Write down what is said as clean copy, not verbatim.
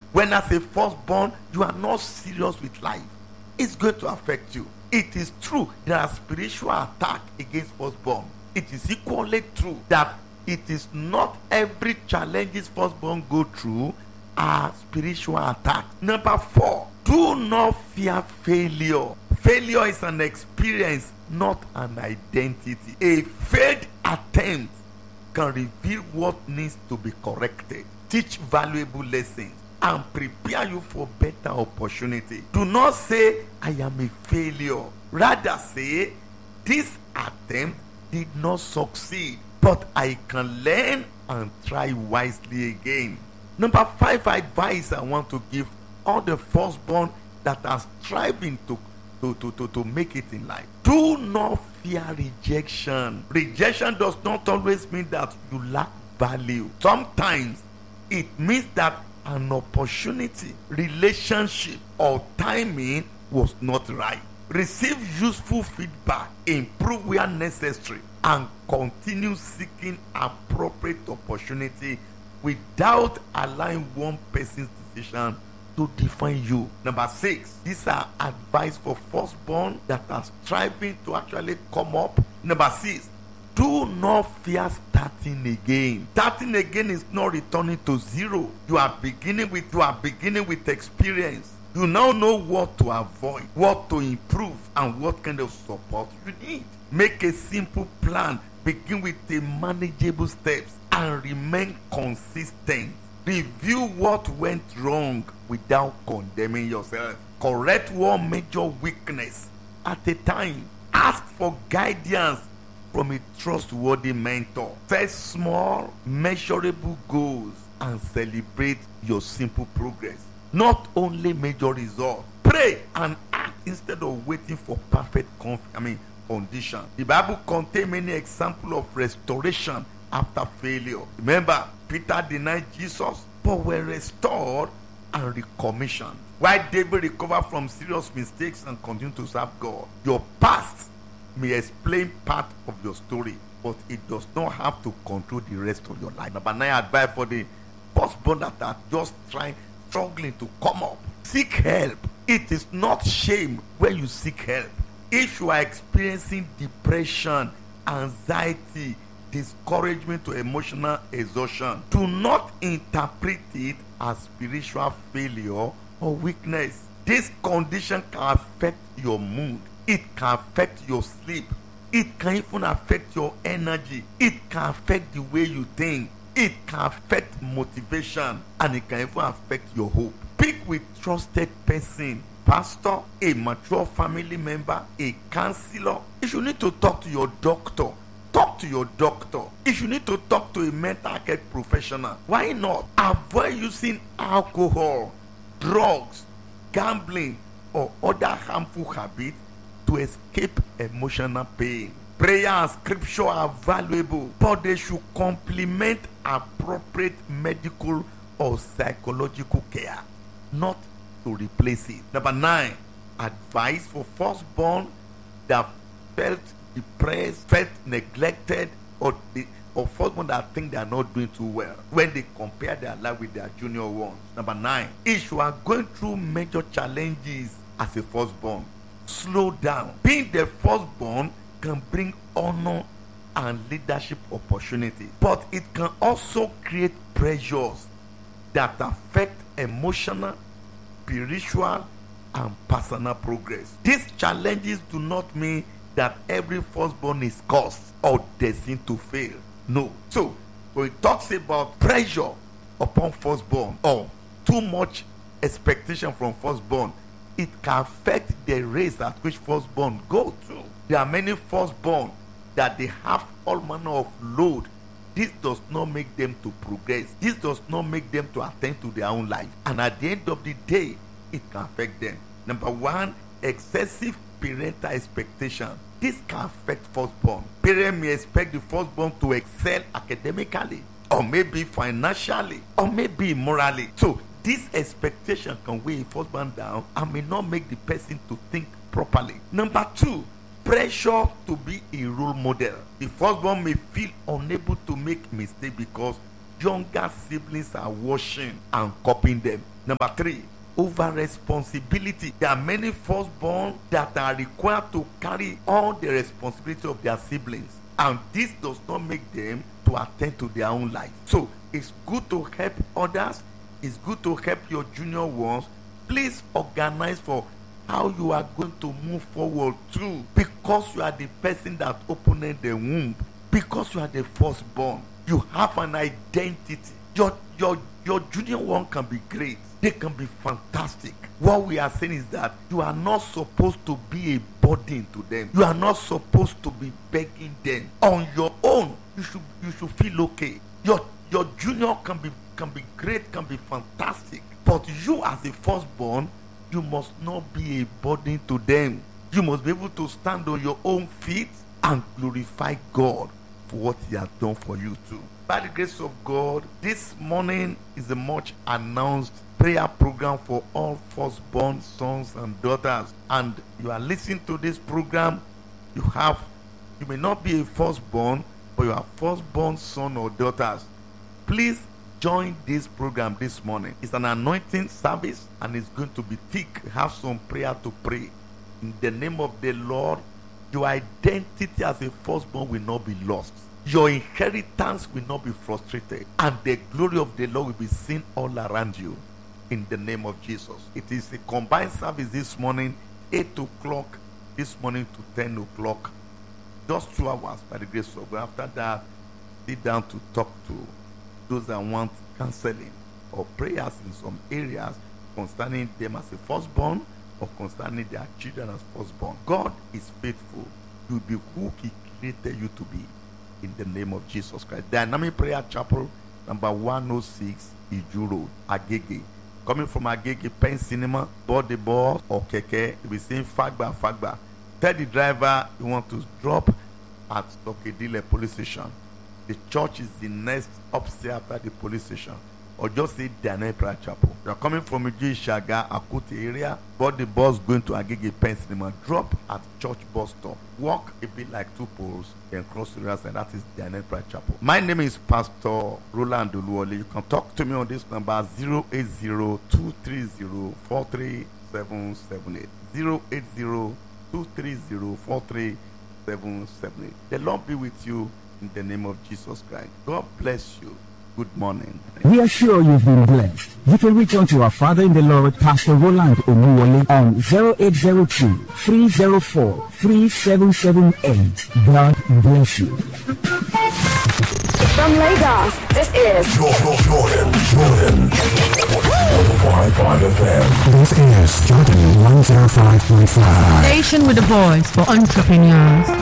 When as a firstborn, you are not serious with life, it's going to affect you. It is true there are spiritual attacks against firstborn. It is equally true that it is not every challenges firstborn go through are spiritual attacks. Number 4, do not fear failure. Failure is an experience, not an identity. A failed attempt can reveal what needs to be corrected, teach valuable lessons, and prepare you for better opportunity. Do not say, I am a failure. Rather say, this attempt did not succeed, but I can learn and try wisely again. Number 5 advice I want to give all the firstborn that are striving to make it in life. Do not fear rejection. Rejection does not always mean that you lack value. Sometimes it means that an opportunity, relationship, or timing was not right. Receive useful feedback, improve where necessary, and continue seeking appropriate opportunity without allowing one person's decision to define you. Number 6, these are advice for firstborn that are striving to actually come up. Number 6, do not fear starting again. Starting again is not returning to zero. You are beginning with experience. You now know what to avoid, what to improve, and what kind of support you need. Make a simple plan. Begin with the manageable steps and remain consistent. Review what went wrong without condemning yourself. Correct one major weakness at a time. Ask for guidance from a trustworthy mentor. Set small, measurable goals and celebrate your simple progress, not only major results. Pray and act instead of waiting for perfect condition. The Bible contains many examples of restoration after failure. Remember, Peter denied Jesus but were restored and recommissioned, while David recovered from serious mistakes and continued to serve God. Your past may explain part of your story, but it does not have to control the rest of your life. Number 9 advice for the firstborn that are just struggling to come up. Seek help. It is not shame when you seek help. If you are experiencing depression, anxiety, discouragement to emotional exhaustion, do not interpret it as spiritual failure or weakness. This condition can affect your mood. It can affect your sleep. It can even affect your energy. It can affect the way you think. It can affect motivation, and it can even affect your hope. Speak with trusted person, pastor, a mature family member, a counselor. If you need to talk to your doctor, talk to your doctor. If you need to talk to a mental health professional, why not? Avoid using alcohol, drugs, gambling, or other harmful habits to escape emotional pain. Prayer and scripture are valuable, but they should complement appropriate medical or psychological care, not to replace it. Number 9, advice for firstborn that felt depressed, felt neglected, or firstborn that think they are not doing too well when they compare their life with their junior ones. Number 9, if you are going through major challenges as a firstborn, slow down. Being the firstborn can bring honor and leadership opportunities, but it can also create pressures that affect emotional, spiritual, and personal progress. These challenges do not mean that every firstborn is cursed or destined to fail. No. So when it talks about pressure upon firstborn or too much expectation from firstborn, it can affect the race at which firstborn go through. There are many firstborn that they have all manner of load. This does not make them to progress. This does not make them to attend to their own life. And at the end of the day, it can affect them. Number 1, excessive parental expectation. This can affect firstborn. Parents may expect the firstborn to excel academically, or maybe financially, or maybe morally. So this expectation can weigh a firstborn down and may not make the person to think properly. Number 2, pressure to be a role model. The firstborn may feel unable to make mistakes because younger siblings are watching and copying them. Number 3, over responsibility. There are many firstborn that are required to carry all the responsibility of their siblings, and this does not make them to attend to their own life. So it's good to help others. It's good to help your junior ones. Please organize for how you are going to move forward too, because you are the person that opened the womb, because you are the firstborn. You have an identity. Your junior one can be great. They can be fantastic. What we are saying is that you are not supposed to be a burden to them. You are not supposed to be begging them. On your own, you should feel okay. Your junior can be great, can be fantastic. But you as a firstborn, you must not be a burden to them. You must be able to stand on your own feet and glorify God for what He has done for you too. By the grace of God, this morning is a much announced prayer program for all firstborn sons and daughters. And you are listening to this program. You may not be a firstborn, but you are firstborn son or daughters. Please join this program this morning. It's an anointing service and it's going to be thick. Have some prayer to pray. In the name of the Lord, your identity as a firstborn will not be lost. Your inheritance will not be frustrated, and the glory of the Lord will be seen all around you. In the name of Jesus. It is a combined service this morning, 8 o'clock this morning to 10 o'clock. Just 2 hours by the grace of God. After that, sit down to talk to those that want counseling or prayers in some areas concerning them as a firstborn or concerning their children as firstborn. God is faithful. You will be who He created you to be. In the name of Jesus Christ. Dynamic Prayer Chapel, number 106, Iju Road, Agege. Coming from Agege, Pen Cinema, board the bus or keke, you'll be saying Fagba. Tell the driver you want to drop at Tokedile police station. The church is the next upstairs after the police station. Or just say Dynamic Prayer Chapel. You are coming from Iju Shaga, Akute area, board the bus going to Agege, Pen Cinema, drop at church bus stop. Walk a bit like 2 poles, then cross the road, and that is Dynamic Prayer Chapel. My name is Pastor Roland Oluwole. You can talk to me on this number 080-230-43778. 080-230-43778. The Lord be with you in the name of Jesus Christ. God bless you. Good morning. We are sure you've been blessed. You can reach out to our Father in the Lord, Pastor Roland Oluwole, on 0802-304-3778. God bless you. From Lagos, this is Jordan 105.5 FM. This is Jordan 105.5. Station with the voice for entrepreneurs.